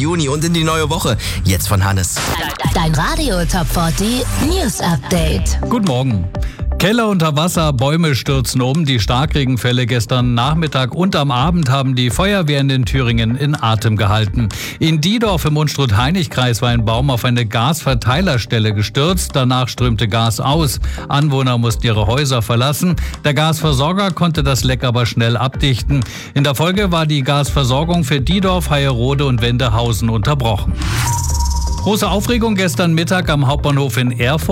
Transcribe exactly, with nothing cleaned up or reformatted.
Juni und in die neue Woche. Jetzt von Hannes. Dein Radio Top vierzig News Update. Guten Morgen. Keller unter Wasser, Bäume stürzen um. Die Starkregenfälle gestern Nachmittag und am Abend haben die Feuerwehren in Thüringen in Atem gehalten. In Diedorf im Unstrut-Hainich-Kreis war ein Baum auf eine Gasverteilerstelle gestürzt. Danach strömte Gas aus. Anwohner mussten ihre Häuser verlassen. Der Gasversorger konnte das Leck aber schnell abdichten. In der Folge war die Gasversorgung für Diedorf, Heierode und Wendehausen unterbrochen. Große Aufregung gestern Mittag am Hauptbahnhof in Erfurt.